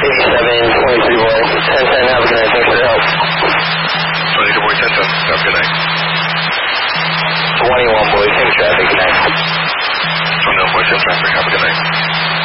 87, 23 boy, 1010, have a good night, thanks for your help. 22 boy, 1010, have a good night. 21 boy, same traffic, good night. 21 boy, same traffic, have a good night.